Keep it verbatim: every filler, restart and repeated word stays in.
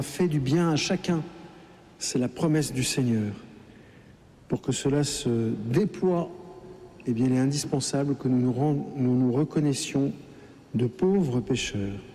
fait du bien à chacun. C'est la promesse du Seigneur. Pour que cela se déploie, eh bien, il est indispensable que nous nous, rend, nous, nous reconnaissions de pauvres pécheurs.